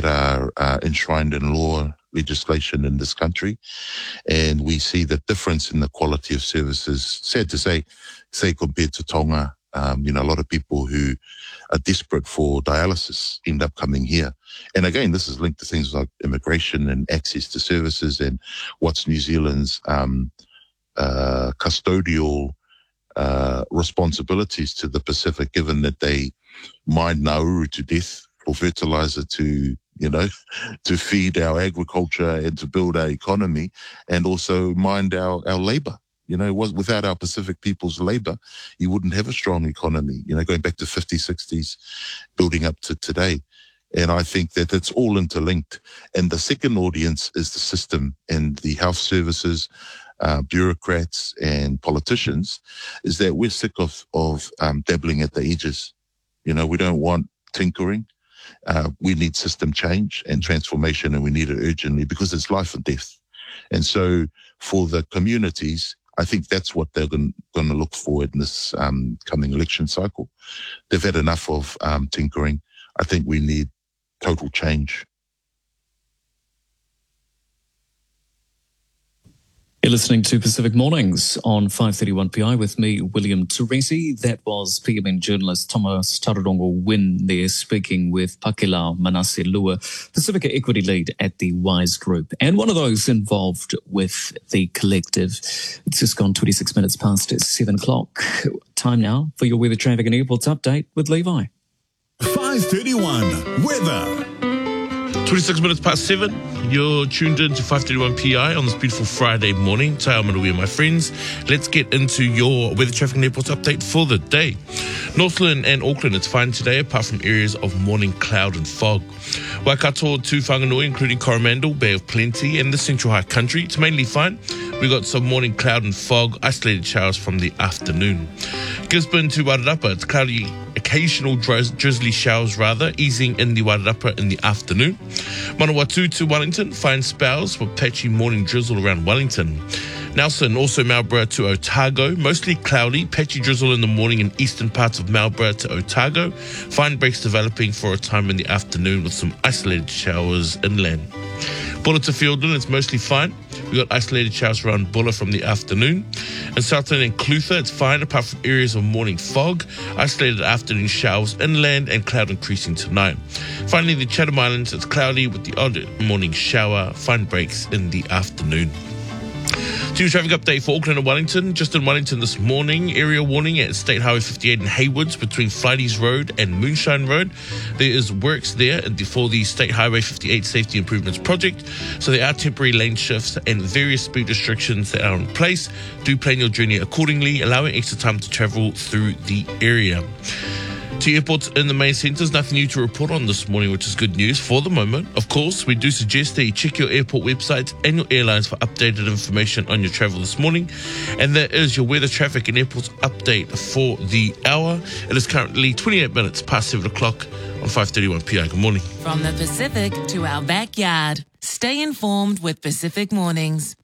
that are enshrined in law legislation in this country. And we see the difference in the quality of services, sad to say compared to Tonga. A lot of people who are desperate for dialysis end up coming here. And again, this is linked to things like immigration and access to services and what's New Zealand's custodial responsibilities to the Pacific, given that they mine Nauru to death for fertilizer to feed our agriculture and to build our economy, and also mind our labor. Without our Pacific people's labor, you wouldn't have a strong economy, going back to 50s, 60s, building up to today. And I think that it's all interlinked. And the second audience is the system and the health services, bureaucrats and politicians, is that we're sick of dabbling at the edges. We don't want tinkering. We need system change and transformation, and we need it urgently because it's life and death. And so for the communities, I think that's what they're going to look for in this coming election cycle. They've had enough of tinkering. I think we need total change. You're listening to Pacific Mornings on 531PI with me, William Teresi. That was PMN journalist Thomas Tararongo Wynn there speaking with Pakelau Manase Lua, Pacifica Equity Lead at the WISE Group, and one of those involved with the collective. It's just gone 26 minutes past 7 o'clock. Time now for your weather, traffic and airports update with Levi. 531 weather. 26 minutes past 7. You're tuned in to 531 PI on this beautiful Friday morning. Te ao manuia, my friends. Let's get into your weather, traffic and airports update for the day. Northland and Auckland, it's fine today, apart from areas of morning cloud and fog. Waikato to Whanganui, including Coromandel, Bay of Plenty, and the Central High Country, it's mainly fine. We got some morning cloud and fog, isolated showers from the afternoon. Gisborne to Wairarapa, it's cloudy, occasional drizzly showers easing in the Wairarapa in the afternoon. Manawatu to Wellington, fine spells with patchy morning drizzle around Wellington. Nelson, also Marlborough to Otago, mostly cloudy, patchy drizzle in the morning in eastern parts of Marlborough to Otago. Fine breaks developing for a time in the afternoon with some isolated showers inland. Bulla to Fielden, it's mostly fine. We got isolated showers around Bulla from the afternoon. In Southland and Clutha, it's fine apart from areas of morning fog, isolated afternoon showers inland and cloud increasing tonight. Finally, the Chatham Islands, it's cloudy with the odd morning shower, fine breaks in the afternoon. To your traffic update for Auckland and Wellington. Just in Wellington this morning, area warning at State Highway 58 in Haywoods between Flighties Road and Moonshine Road. There is works there for the State Highway 58 Safety Improvements Project. So there are temporary lane shifts and various speed restrictions that are in place. Do plan your journey accordingly, allowing extra time to travel through the area. To airports in the main centres, nothing new to report on this morning, which is good news for the moment. Of course, we do suggest that you check your airport websites and your airlines for updated information on your travel this morning. And that is your weather, traffic and airports update for the hour. It is currently 28 minutes past 7 o'clock on 531 PI. Good morning. From the Pacific to our backyard, stay informed with Pacific Mornings.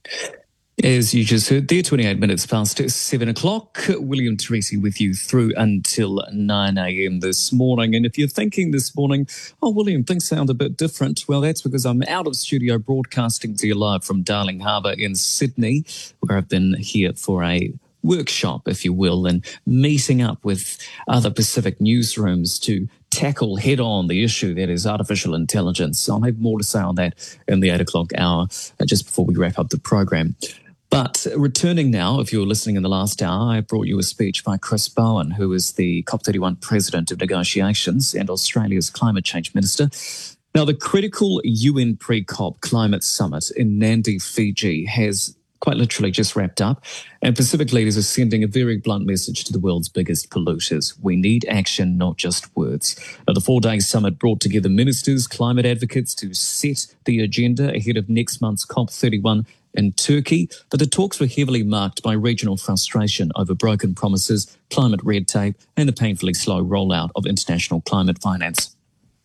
As you just heard there, 28 minutes past 7 o'clock. William Teresi with you through until 9 a.m. this morning. And if you're thinking this morning, oh, William, things sound a bit different. Well, that's because I'm out of studio broadcasting to you live from Darling Harbour in Sydney, where I've been here for a workshop, if you will, and meeting up with other Pacific newsrooms to tackle head-on the issue that is artificial intelligence. I'll have more to say on that in the 8 o'clock hour, just before we wrap up the program. But returning now, if you were listening in the last hour, I brought you a speech by Chris Bowen, who is the COP31 President of Negotiations and Australia's Climate Change Minister. Now, the critical UN pre-COP Climate Summit in Nadi, Fiji, has quite literally just wrapped up, and Pacific leaders are sending a very blunt message to the world's biggest polluters. We need action, not just words. Now, the 4-day summit brought together ministers, climate advocates to set the agenda ahead of next month's COP31 in Turkey, but the talks were heavily marked by regional frustration over broken promises, climate red tape, and the painfully slow rollout of international climate finance.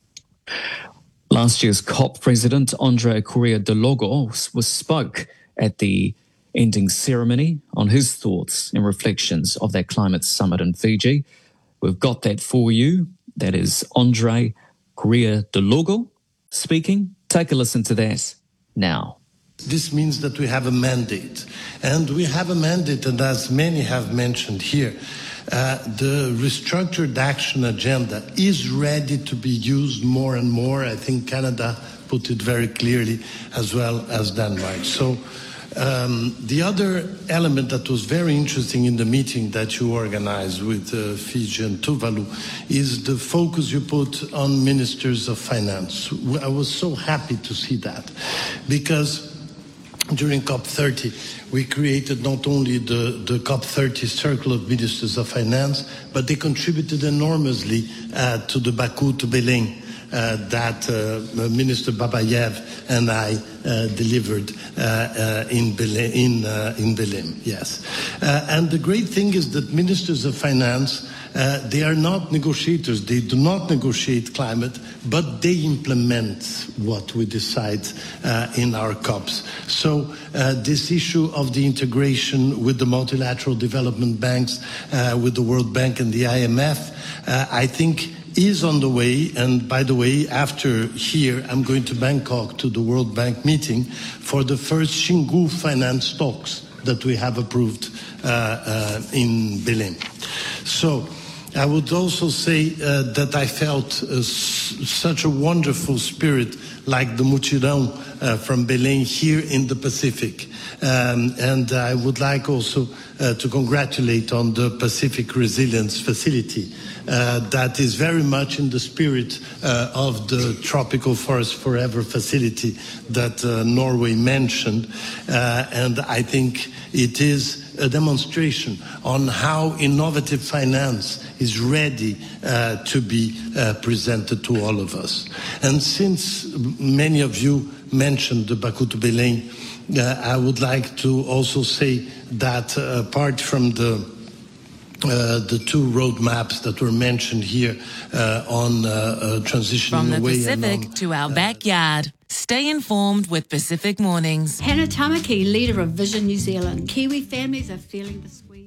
Last year's COP President Andre Correa de Logo spoke at the ending ceremony on his thoughts and reflections of that climate summit in Fiji. We've got that for you. That is Andre Correa de Logo speaking. Take a listen to that now. This means that we have a mandate. And we have a mandate, and as many have mentioned here, the restructured action agenda is ready to be used more and more. I think Canada put it very clearly, as well as Denmark. So the other element that was very interesting in the meeting that you organized with Fiji and Tuvalu is the focus you put on ministers of finance. I was so happy to see that, because during COP30, we created not only the COP30 Circle of Ministers of Finance, but they contributed enormously to the Baku to Belém that Minister Babayev and I delivered in Belém. Yes. And the great thing is that ministers of finance, they are not negotiators. They do not negotiate climate, but they implement what we decide in our COPs. So this issue of the integration with the multilateral development banks, with the World Bank and the IMF, I think is on the way. And by the way, after here, I'm going to Bangkok to the World Bank meeting for the first Xingu finance talks that we have approved in Belém. So I would also say that I felt such a wonderful spirit like the Mutirão from Belém here in the Pacific. And I would like also to congratulate on the Pacific Resilience Facility that is very much in the spirit of the Tropical Forest Forever facility that Norway mentioned. And I think it is a demonstration on how innovative finance is ready to be presented to all of us. And since many of you mentioned the Baku to Belém, I would like to also say that apart from the two roadmaps that were mentioned here on transitioning From the away Pacific to our backyard. Stay informed with Pacific Mornings. Hannah Tamaki, leader of Vision New Zealand. Kiwi families are feeling the squeeze.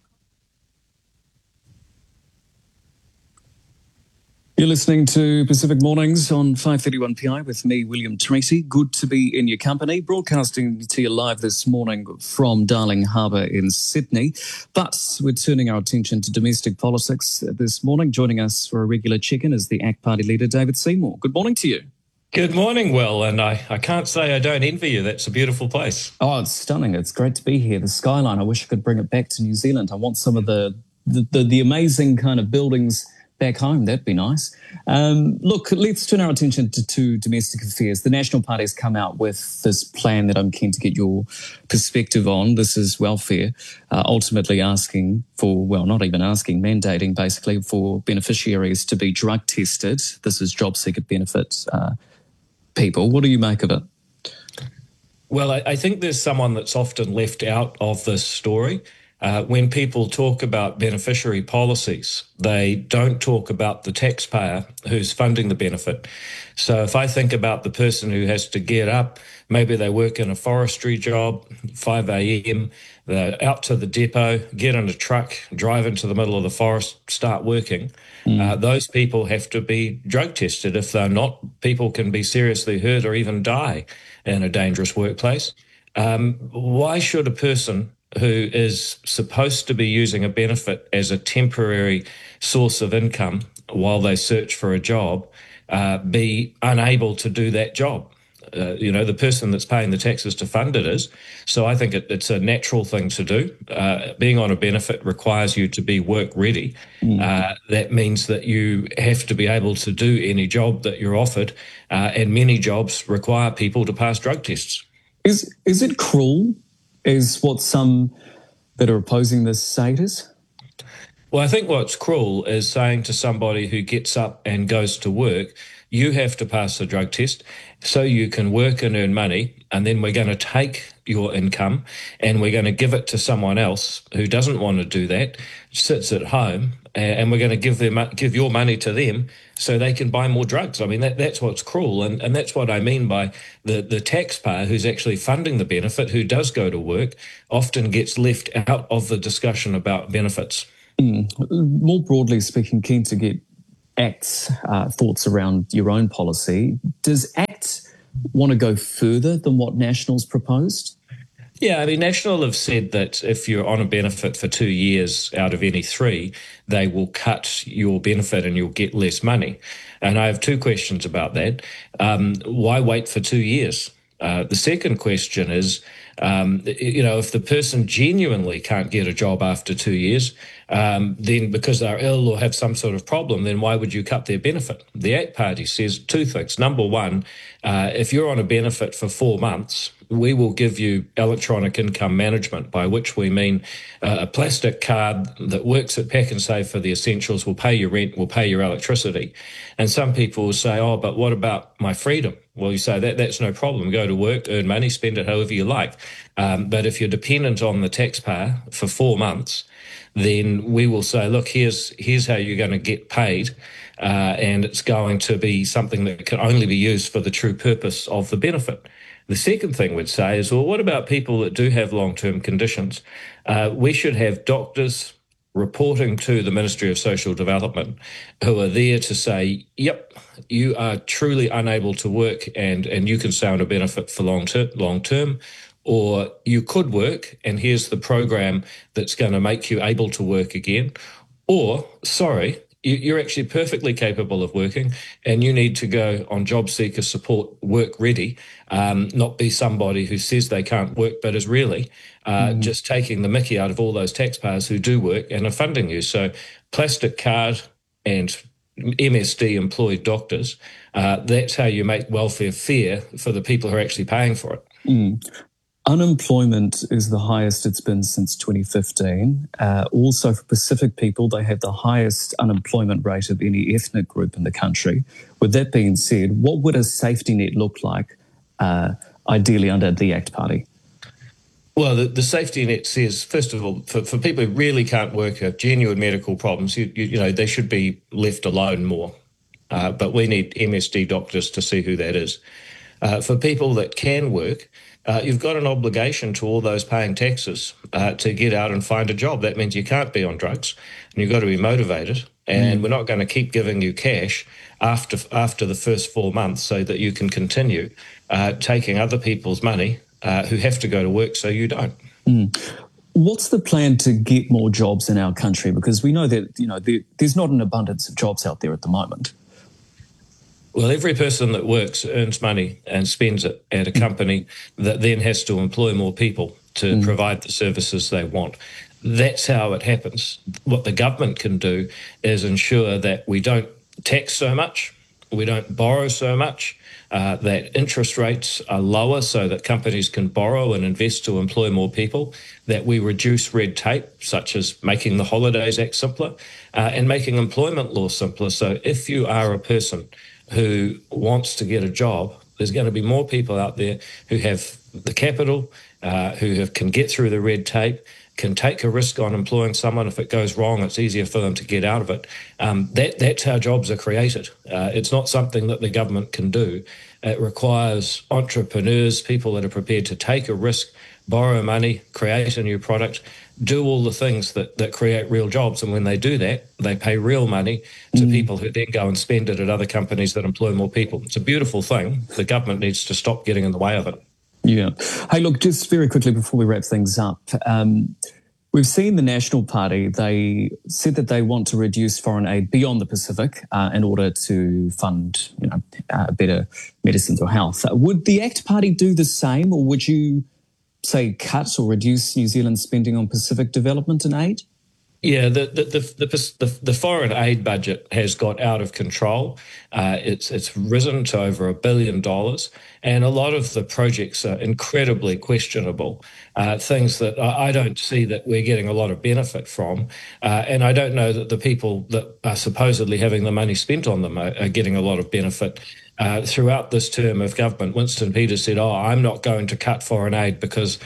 You're listening to Pacific Mornings on 531 PI with me, William Tracy. Good to be in your company. Broadcasting to you live this morning from Darling Harbour in Sydney. But we're turning our attention to domestic politics this morning. Joining us for a regular check-in is the ACT Party leader, David Seymour. Good morning to you. Good morning, Will, and I can't say I don't envy you. That's a beautiful place. Oh, it's stunning. It's great to be here. The skyline, I wish I could bring it back to New Zealand. I want some of the amazing kind of buildings back home. That'd be nice. Look, let's turn our attention to domestic affairs. The National Party's come out with this plan that I'm keen to get your perspective on. This is welfare, ultimately asking for, well, not even asking, mandating basically for beneficiaries to be drug tested. This is job seeker benefits people. What do you make of it? Well, I think there's someone that's often left out of this story. When people talk about beneficiary policies, they don't talk about the taxpayer who's funding the benefit. So if I think about the person who has to get up, maybe they work in a forestry job, 5 a.m., they're out to the depot, get in a truck, drive into the middle of the forest, start working. Those people have to be drug tested. If they're not, people can be seriously hurt or even die in a dangerous workplace. Why should a person who is supposed to be using a benefit as a temporary source of income while they search for a job be unable to do that job? The person that's paying the taxes to fund it is. So I think it's a natural thing to do. Being on a benefit requires you to be work ready. That means that you have to be able to do any job that you're offered, and many jobs require people to pass drug tests. Is it cruel, is what some that are opposing this say it is? Well, I think what's cruel is saying to somebody who gets up and goes to work, you have to pass the drug test so you can work and earn money, and then we're going to take your income and we're going to give it to someone else who doesn't want to do that, sits at home, and we're going to give your money to them so they can buy more drugs. I mean, that's what's cruel, and that's what I mean by the taxpayer who's actually funding the benefit, who does go to work, often gets left out of the discussion about benefits. More broadly speaking, keen to get ACT's thoughts around your own policy. Does ACT want to go further than what National's proposed? Yeah, I mean, National have said that if you're on a benefit for 2 years out of any 3, they will cut your benefit and you'll get less money. And I have 2 questions about that. Why wait for 2 years? The second question is, if the person genuinely can't get a job after 2 years, then because they're ill or have some sort of problem, then why would you cut their benefit? The ACT Party says 2 things. Number one, if you're on a benefit for 4 months, we will give you electronic income management, by which we mean a plastic card that works at Pak'nSave for the essentials, will pay your rent, will pay your electricity. And some people will say, oh, but what about my freedom? Well, you say that's no problem. Go to work, earn money, spend it however you like. But if you're dependent on the taxpayer for 4 months, then we will say, look, here's how you're going to get paid. And it's going to be something that can only be used for the true purpose of the benefit. The second thing we'd say is, well, what about people that do have long-term conditions? We should have doctors reporting to the Ministry of Social Development who are there to say, yep, you are truly unable to work and you can stay on a benefit for long term, or you could work and here's the program that's going to make you able to work again, or, sorry, you're actually perfectly capable of working and you need to go on job seeker support, work ready, not be somebody who says they can't work but is really just taking the mickey out of all those taxpayers who do work and are funding you. So plastic card and MSD employed doctors, that's how you make welfare fair for the people who are actually paying for it. Unemployment is the highest it's been since 2015. Also, for Pacific people, they have the highest unemployment rate of any ethnic group in the country. With that being said, what would a safety net look like, ideally under the ACT Party? Well, the safety net says, first of all, for people who really can't work, have genuine medical problems, they should be left alone more. But we need MSD doctors to see who that is. For people that can work, you've got an obligation to all those paying taxes to get out and find a job. That means you can't be on drugs and you've got to be motivated. And we're not going to keep giving you cash after the first 4 months so that you can continue taking other people's money who have to go to work so you don't. What's the plan to get more jobs in our country? Because we know that there's not an abundance of jobs out there at the moment. Well, every person that works earns money and spends it at a company that then has to employ more people to provide the services they want. That's how it happens. What the government can do is ensure that we don't tax so much, we don't borrow so much, that interest rates are lower so that companies can borrow and invest to employ more people, that we reduce red tape, such as making the Holidays Act simpler, and making employment law simpler. So if you are a person who wants to get a job, there's going to be more people out there who have the capital, who can get through the red tape, can take a risk on employing someone. If it goes wrong, it's easier for them to get out of it. That's how jobs are created. It's not something that the government can do. It requires entrepreneurs, people that are prepared to take a risk, borrow money, create a new product, do all the things that create real jobs. And when they do that, they pay real money to people who then go and spend it at other companies that employ more people. It's a beautiful thing. The government needs to stop getting in the way of it. Yeah. Hey, look, just very quickly before we wrap things up, we've seen the National Party, they said that they want to reduce foreign aid beyond the Pacific in order to fund better medicines or health. Would the ACT Party do the same, or would you say cut or reduce New Zealand's spending on Pacific development and aid? Yeah, the foreign aid budget has got out of control. It's risen to over $1 billion, and a lot of the projects are incredibly questionable, things that I don't see that we're getting a lot of benefit from, and I don't know that the people that are supposedly having the money spent on them are getting a lot of benefit. Throughout this term of government, Winston Peters said, I'm not going to cut foreign aid because,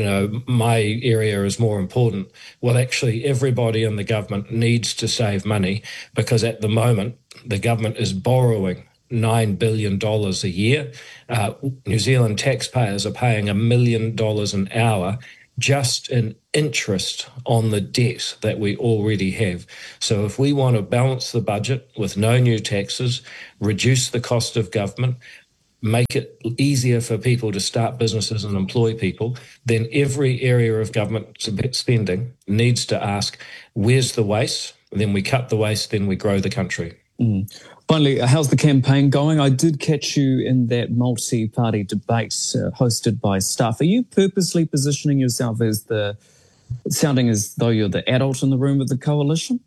my area is more important. Well, actually, everybody in the government needs to save money because at the moment, the government is borrowing $9 billion a year. New Zealand taxpayers are paying $1 million an hour just in interest on the debt that we already have. So if we want to balance the budget with no new taxes, reduce the cost of government, make it easier for people to start businesses and employ people, then every area of government spending needs to ask, where's the waste? Then we cut the waste, then we grow the country. Finally, how's the campaign going? I did catch you in that multi-party debate hosted by staff. Are you purposely positioning yourself as sounding as though you're the adult in the room with the coalition?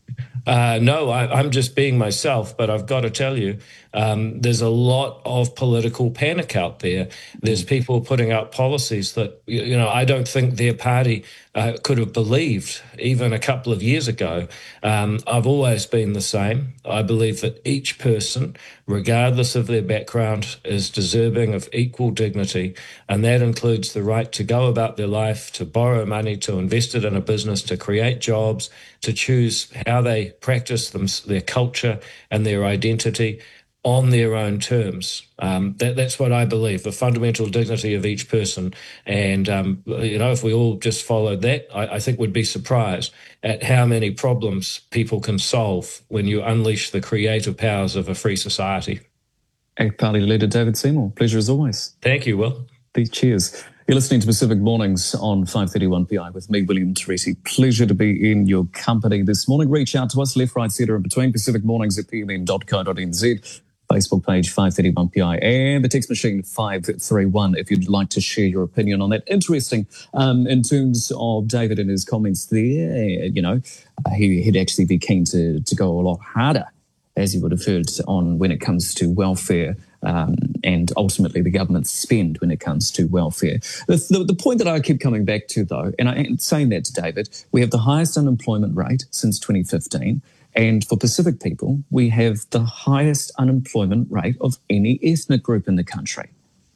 No, I'm just being myself, but I've got to tell you, there's a lot of political panic out there. There's people putting out policies that, I don't think their party could have believed even a couple of years ago. I've always been the same. I believe that each person, regardless of their background, is deserving of equal dignity, and that includes the right to go about their life, to borrow money, to invest it in a business, to create jobs, to choose how they practice their culture and their identity on their own terms. That's what I believe, the fundamental dignity of each person. And, if we all just followed that, I think we'd be surprised at how many problems people can solve when you unleash the creative powers of a free society. ACT Party Leader David Seymour, pleasure as always. Thank you, Will. Cheers. You're listening to Pacific Mornings on 531 PI with me, William Teresi. Pleasure to be in your company this morning. Reach out to us, left, right, centre and between, Pacific Mornings at pmn.co.nz, Facebook page 531 PI, and the text machine 531 if you'd like to share your opinion on that. Interesting in terms of David and his comments there, he'd actually be keen to go a lot harder, as you would have heard, on when it comes to welfare and ultimately the government's spend when it comes to welfare. The point that I keep coming back to, though, and I'm saying that to David, we have the highest unemployment rate since 2015, and for Pacific people, we have the highest unemployment rate of any ethnic group in the country.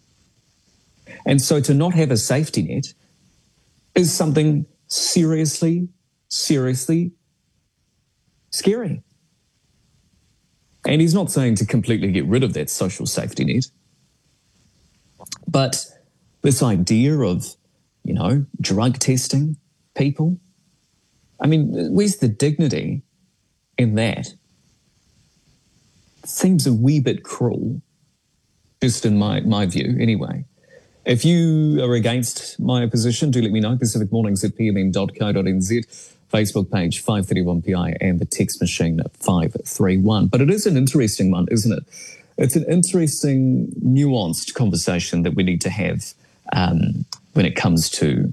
And so to not have a safety net is something seriously scary. And he's not saying to completely get rid of that social safety net. But this idea of, drug testing people, I mean, where's the dignity in that? It seems a wee bit cruel, just in my view anyway. If you are against my position, do let me know. Pacific Mornings at pmn.co.nz. Facebook page 531 PI and the text machine at 531. But it is an interesting one, isn't it? It's an interesting, nuanced conversation that we need to have when it comes to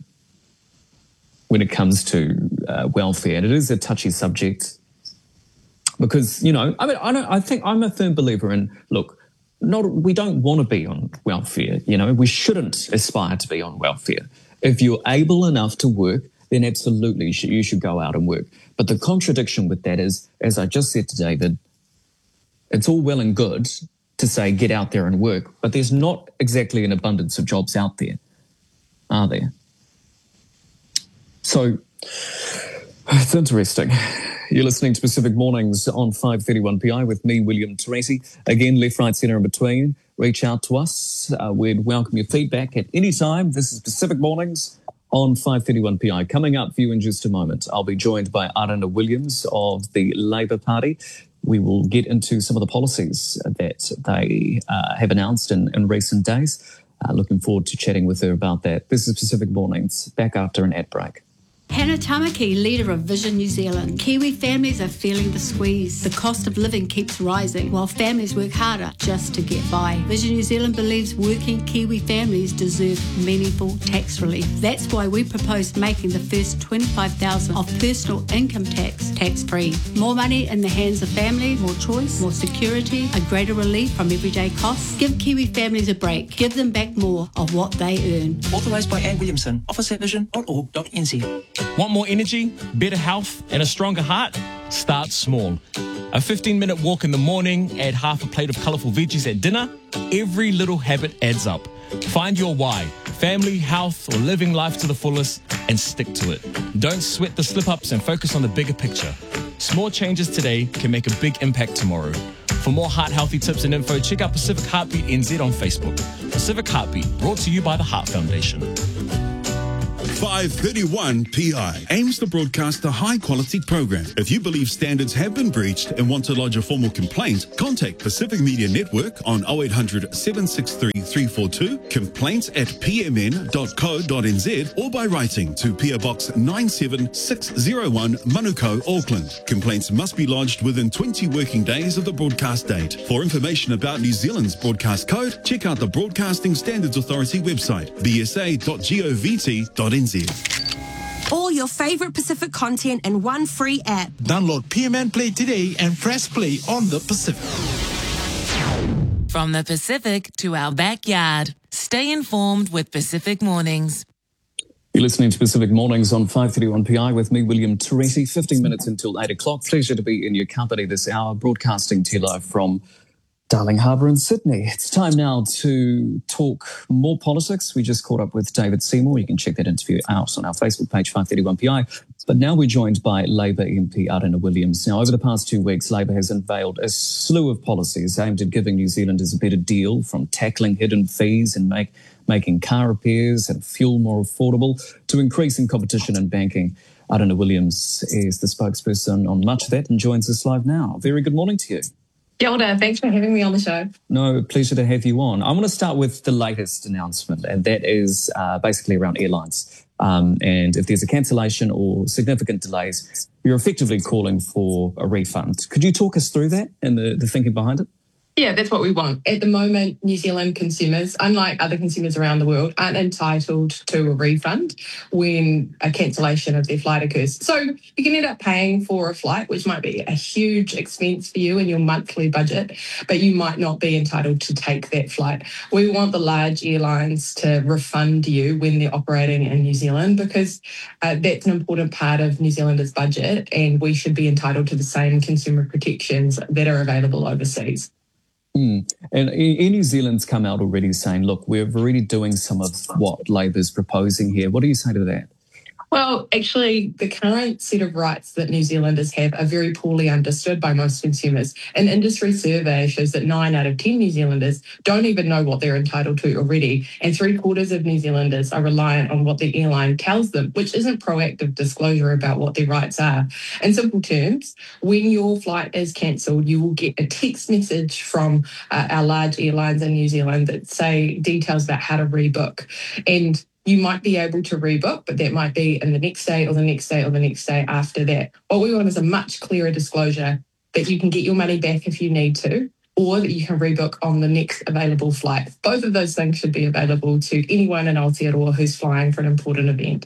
welfare. And it is a touchy subject because, I think I'm a firm believer in, look, we don't want to be on welfare. We shouldn't aspire to be on welfare. If you're able enough to work, then absolutely you should go out and work. But the contradiction with that is, as I just said to David, it's all well and good to say get out there and work, but there's not exactly an abundance of jobs out there, are there? So it's interesting. You're listening to Pacific Mornings on 531 PI with me, William Teresi. Again, left, right, centre and between. Reach out to us. We'd welcome your feedback at any time. This is Pacific Mornings on 531 PI. Coming up for you in just a moment, I'll be joined by Arana Williams of the Labour Party. We will get into some of the policies that they have announced in recent days. Looking forward to chatting with her about that. This is Pacific Mornings, back after an ad break. Hannah Tamaki, leader of Vision New Zealand. Kiwi families are feeling the squeeze. The cost of living keeps rising while families work harder just to get by. Vision New Zealand believes working Kiwi families deserve meaningful tax relief. That's why we proposed making the first $25,000 of personal income tax-free. More money in the hands of families, more choice, more security, a greater relief from everyday costs. Give Kiwi families a break. Give them back more of what they earn. Authorised by Anne Williamson. Office at vision.org.nz. Want more energy, better health, and a stronger heart? Start small. A 15-minute walk in the morning, add half a plate of colourful veggies at dinner. Every little habit adds up. Find your why, family, health, or living life to the fullest, and stick to it. Don't sweat the slip-ups and focus on the bigger picture. Small changes today can make a big impact tomorrow. For more heart-healthy tips and info, check out Pacific Heartbeat NZ on Facebook. Pacific Heartbeat, brought to you by the Heart Foundation. 531 PI aims to broadcast a high-quality program. If you believe standards have been breached and want to lodge a formal complaint, contact Pacific Media Network on 0800 763 342, complaints@pmn.co.nz, or by writing to PO Box 97601, Manukau, Auckland. Complaints must be lodged within 20 working days of the broadcast date. For information about New Zealand's broadcast code, check out the Broadcasting Standards Authority website, bsa.govt.nz. All your favourite Pacific content in one free app. Download PMN Play today and press play on the Pacific. From the Pacific to our backyard. Stay informed with Pacific Mornings. You're listening to Pacific Mornings on 531 PI with me, William Teresi. 15 minutes until 8 o'clock. Pleasure to be in your company this hour, broadcasting to you live from Darling Harbour in Sydney. It's time now to talk more politics. We just caught up with David Seymour. You can check that interview out on our Facebook page, 531 PI. But now we're joined by Labour MP Aruna Williams. Now, over the past 2 weeks, Labour has unveiled a slew of policies aimed at giving New Zealanders a better deal, from tackling hidden fees and making car repairs and fuel more affordable to increasing competition in banking. Aruna Williams is the spokesperson on much of that and joins us live now. Very good morning to you. Kia ora, thanks for having me on the show. No, pleasure to have you on. I want to start with the latest announcement, and that is basically around airlines. And if there's a cancellation or significant delays, you're effectively calling for a refund. Could you talk us through that and the thinking behind it? Yeah, that's what we want. At the moment, New Zealand consumers, unlike other consumers around the world, aren't entitled to a refund when a cancellation of their flight occurs. So you can end up paying for a flight, which might be a huge expense for you in your monthly budget, but you might not be entitled to take that flight. We want the large airlines to refund you when they're operating in New Zealand, because that's an important part of New Zealanders' budget, and we should be entitled to the same consumer protections that are available overseas. And New Zealand's come out already saying, look, we're already doing some of what Labour's proposing here. What do you say to that? Well, actually, the current set of rights that New Zealanders have are very poorly understood by most consumers. An industry survey shows that 9 out of 10 New Zealanders don't even know what they're entitled to already, and 3/4 of New Zealanders are reliant on what the airline tells them, which isn't proactive disclosure about what their rights are. In simple terms, when your flight is cancelled, you will get a text message from our large airlines in New Zealand that say details about how to rebook. And you might be able to rebook, but that might be in the next day or the next day or the next day after that. What we want is a much clearer disclosure that you can get your money back if you need to, or that you can rebook on the next available flight. Both of those things should be available to anyone in Aotearoa who's flying for an important event.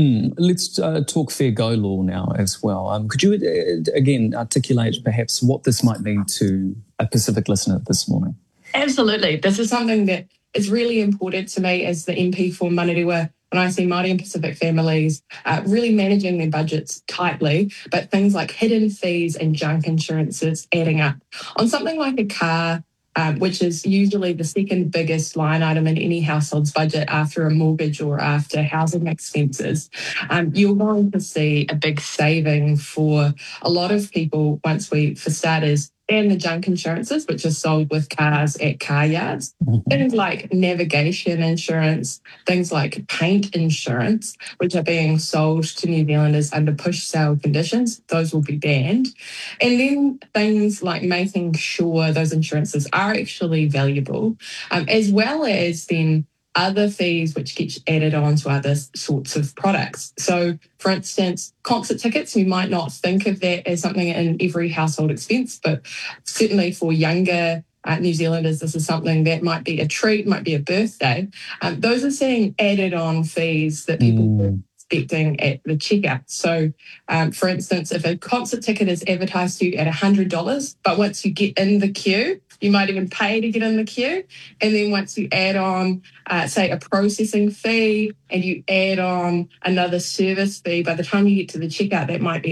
Let's talk fair go law now as well. Could you again articulate perhaps what this might mean to a Pacific listener this morning? Absolutely. This is something that is really important to me as the MP for Manurewa, when I see Māori and Pacific families really managing their budgets tightly, but things like hidden fees and junk insurances adding up. On something like a car, which is usually the second biggest line item in any household's budget after a mortgage or after housing expenses, you're going to see a big saving for a lot of people once for starters, and the junk insurances, which are sold with cars at car yards. Things like navigation insurance, things like paint insurance, which are being sold to New Zealanders under push sale conditions, those will be banned. And then things like making sure those insurances are actually valuable, as well as then other fees which get added on to other sorts of products. So, for instance, concert tickets, you might not think of that as something in every household expense, but certainly for younger New Zealanders, this is something that might be a treat, might be a birthday. Those are seeing added on fees that people are expecting at the checkout. So, for instance, if a concert ticket is advertised to you at $100, but once you get in the queue, you might even pay to get in the queue. And then once you add on, say, a processing fee and you add on another service fee, by the time you get to the checkout, that might be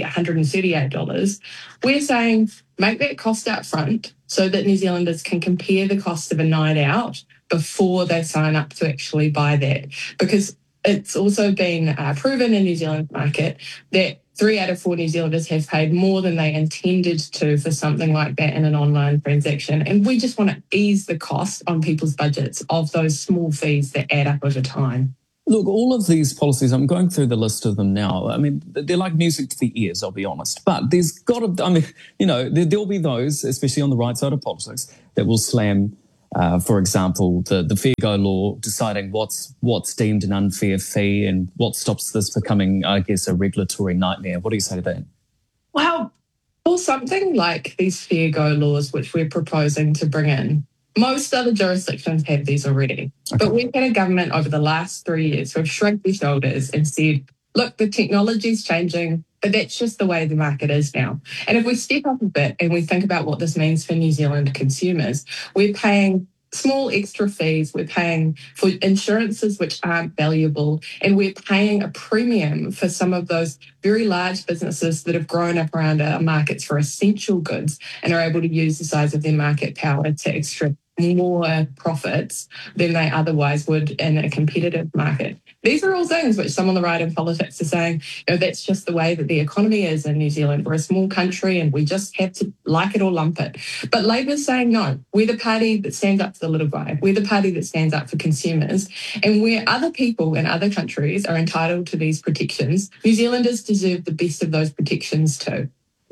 $138. We're saying make that cost up front so that New Zealanders can compare the cost of a night out before they sign up to actually buy that. Because it's also been proven in the New Zealand market that 3 out of 4 New Zealanders have paid more than they intended to for something like that in an online transaction. And we just want to ease the cost on people's budgets of those small fees that add up over time. Look, all of these policies, I'm going through the list of them now. I mean, they're like music to the ears, I'll be honest. But there's got to, I mean, you know, there'll be those, especially on the right side of politics, that will slam, for example, the Fair Go law, deciding what's deemed an unfair fee and what stops this becoming, I guess, a regulatory nightmare. What do you say to that? Well, for something like these Fair Go laws, which we're proposing to bring in, most other jurisdictions have these already. Okay. But we've had a government over the last 3 years who have shrugged their shoulders and said, look, the technology's changing, but that's just the way the market is now. And if we step up a bit and we think about what this means for New Zealand consumers, we're paying small extra fees, we're paying for insurances which aren't valuable, and we're paying a premium for some of those very large businesses that have grown up around our markets for essential goods and are able to use the size of their market power to extract more profits than they otherwise would in a competitive market. These are all things which some on the right in politics are saying, you know, that's just the way that the economy is in New Zealand. We're a small country and we just have to like it or lump it. But Labor's saying, no, we're the party that stands up for the little guy. We're the party that stands up for consumers. And where other people in other countries are entitled to these protections, New Zealanders deserve the best of those protections too.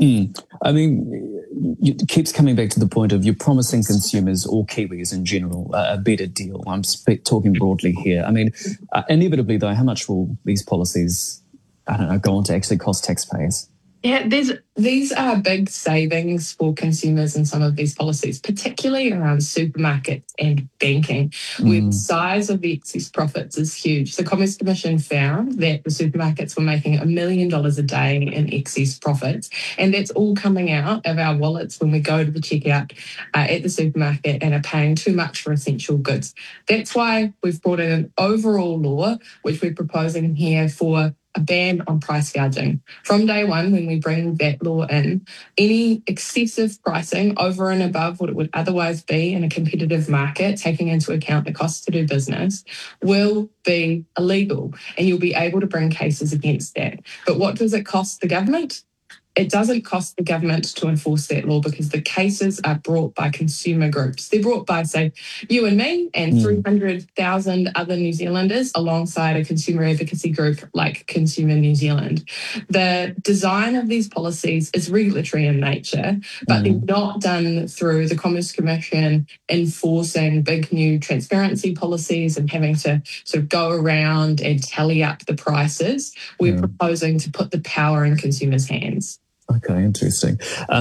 I mean, it keeps coming back to the point of you're promising consumers or Kiwis in general a better deal. I'm talking broadly here. I mean, inevitably, though, how much will these policies, I don't know, go on to actually cost taxpayers? Yeah, these are big savings for consumers in some of these policies, particularly around supermarkets and banking, where the size of the excess profits is huge. The Commerce Commission found that the supermarkets were making $1 million a day in excess profits, and that's all coming out of our wallets when we go to the checkout at the supermarket and are paying too much for essential goods. That's why we've brought in an overall law, which we're proposing here for a ban on price gouging. From day one, when we bring that law in, any excessive pricing over and above what it would otherwise be in a competitive market, taking into account the cost to do business, will be illegal, and you'll be able to bring cases against that. But what does it cost the government? It doesn't cost the government to enforce that law because the cases are brought by consumer groups. They're brought by, say, you and me and 300,000 other New Zealanders alongside a consumer advocacy group like Consumer New Zealand. The design of these policies is regulatory in nature, but they're not done through the Commerce Commission enforcing big new transparency policies and having to sort of go around and tally up the prices. We're proposing to put the power in consumers' hands. Okay, interesting.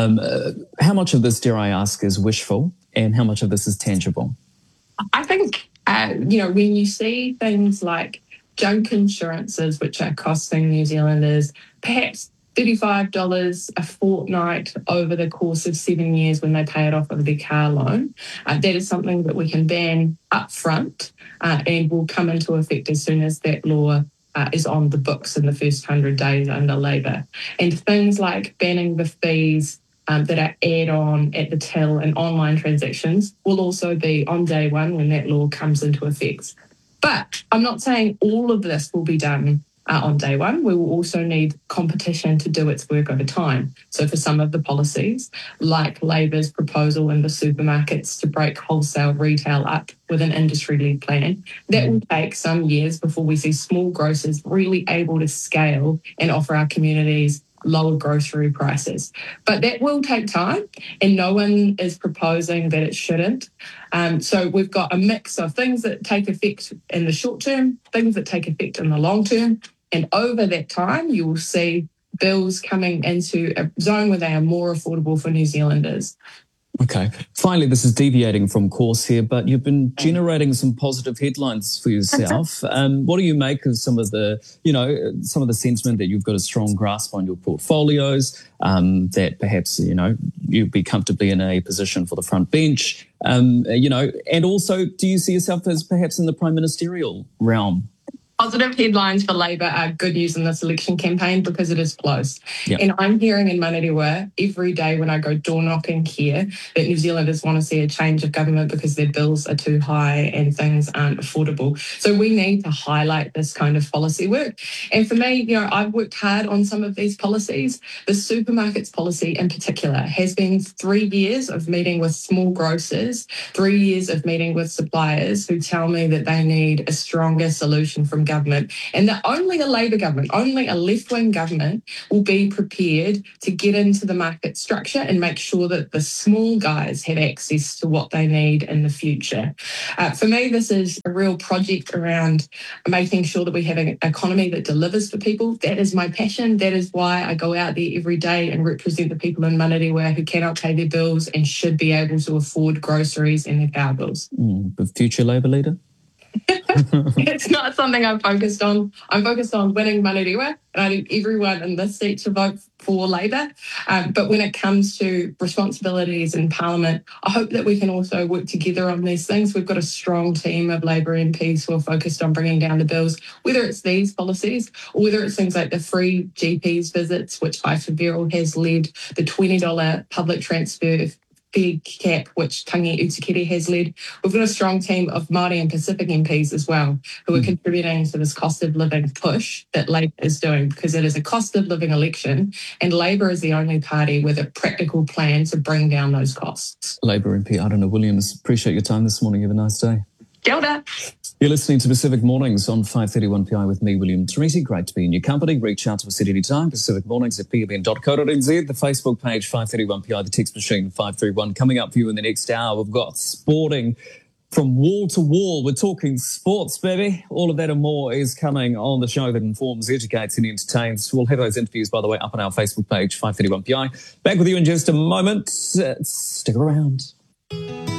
How much of this, dare I ask, is wishful and how much of this is tangible? I think, when you see things like junk insurances, which are costing New Zealanders perhaps $35 a fortnight over the course of 7 years when they pay it off of their car loan, that is something that we can ban up front and will come into effect as soon as that law is on the books in the first 100 days under Labor. And things like banning the fees that are add-on at the till and online transactions will also be on day one when that law comes into effect. But I'm not saying all of this will be done on day one. We will also need competition to do its work over time. So for some of the policies, like Labor's proposal in the supermarkets to break wholesale retail up with an industry-led plan, that will take some years before we see small grocers really able to scale and offer our communities lower grocery prices. But that will take time, and no one is proposing that it shouldn't. So we've got a mix of things that take effect in the short term, things that take effect in the long term, and over that time you will see bills coming into a zone where they are more affordable for New Zealanders. Okay. Finally, this is deviating from course here, but you've been generating some positive headlines for yourself. What do you make of some of the sentiment that you've got a strong grasp on your portfolios, that perhaps, you'd be comfortably in a position for the front bench, and also do you see yourself as perhaps in the prime ministerial realm? Positive headlines for Labor are good news in this election campaign because it is close. Yep. And I'm hearing in Manarewa every day when I go door knocking here that New Zealanders want to see a change of government because their bills are too high and things aren't affordable. So we need to highlight this kind of policy work. And for me, I've worked hard on some of these policies. The supermarkets policy in particular has been 3 years of meeting with small grocers, 3 years of meeting with suppliers who tell me that they need a stronger solution from government. And only a Labour government, only a left-wing government will be prepared to get into the market structure and make sure that the small guys have access to what they need in the future. For me, this is a real project around making sure that we have an economy that delivers for people. That is my passion. That is why I go out there every day and represent the people in Manarewa who cannot pay their bills and should be able to afford groceries and their power bills. The future Labour leader? It's not something I'm focused on. I'm focused on winning Manarewa, and I need everyone in this seat to vote for Labour. But when it comes to responsibilities in Parliament, I hope that we can also work together on these things. We've got a strong team of Labour MPs who are focused on bringing down the bills, whether it's these policies or whether it's things like the free GPs visits, which Ifa Beryl has led, the $20 public transfer fee cap, which Tangi Utikere has led. We've got a strong team of Māori and Pacific MPs as well, who are contributing to this cost of living push that Labour is doing, because it is a cost of living election, and Labour is the only party with a practical plan to bring down those costs. Labour MP Arana Williams, appreciate your time this morning. Have a nice day. Kia ora. You're listening to Pacific Mornings on 531PI with me, William Teresi. Great to be in your company. Reach out to us at any time, pacificmornings@pbn.co.nz, the Facebook page 531PI, the text machine 531. Coming up for you in the next hour, we've got sporting from wall to wall. We're talking sports, baby. All of that and more is coming on the show that informs, educates and entertains. We'll have those interviews, by the way, up on our Facebook page 531PI. Back with you in just a moment. Stick around.